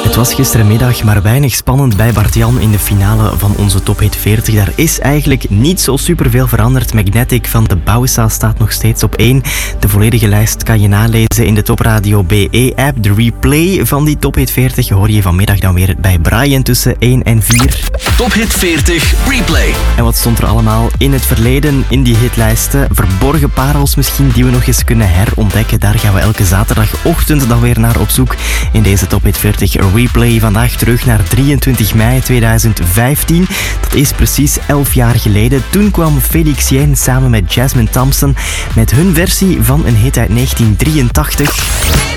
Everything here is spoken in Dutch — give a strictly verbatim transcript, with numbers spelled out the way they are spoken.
Het was gisterenmiddag maar weinig spannend bij Bart-Jan in de finale van onze Top Hit veertig. Daar is eigenlijk niet zo superveel veranderd. Magnetic van de Bausa staat nog steeds op één. De volledige lijst kan je nalezen in de Top Radio B E-app. De replay van die Top Hit veertig hoor je vanmiddag dan weer bij Brian tussen één en vier. Top Hit veertig Replay. En wat stond er allemaal in het verleden in die hitlijsten? Verborgen parels misschien die we nog eens kunnen herontdekken. Daar gaan we elke zaterdagochtend dan weer naar op zoek in deze Top Hit veertig Replay. Vandaag terug naar drieëntwintig mei tweeduizend vijftien. Dat is precies elf jaar geleden. Toen kwam Felix Jaehn samen met Jasmine Thompson met hun versie van een hit uit negentien drieëntachtig.